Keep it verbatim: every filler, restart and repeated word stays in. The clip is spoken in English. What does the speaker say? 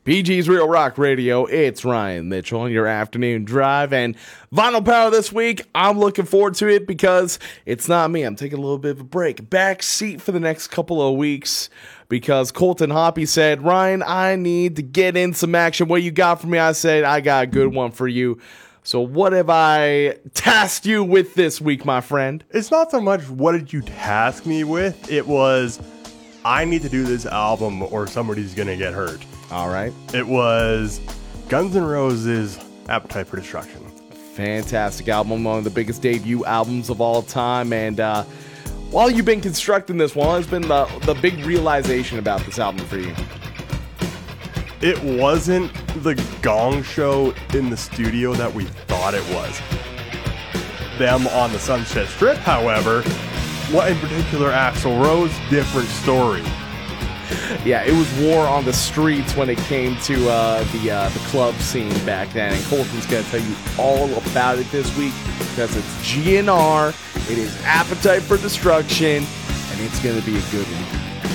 B G's Real Rock Radio, it's Ryan Mitchell on your afternoon drive, and Vinyl Power this week, I'm looking forward to it because it's not me. I'm taking a little bit of a break, back seat for the next couple of weeks because Colton Hoppy said, Ryan, I need to get in some action. What you got for me? I said, I got a good one for you. So what have I tasked you with this week, my friend? It's not so much what did you task me with, it was I need to do this album or somebody's going to get hurt. All right. It was Guns N' Roses' Appetite for Destruction. Fantastic album, one of the biggest debut albums of all time. And uh, while you've been constructing this one, what's been the, the big realization about this album for you? It wasn't the gong show in the studio that we thought it was. Them on the Sunset Strip, however, what in particular Axl Rose, different story. Yeah, it was war on the streets when it came to uh, the uh, the club scene back then, and Colton's going to tell you all about it this week because it's G N R, it is Appetite for Destruction, and it's going to be a good one.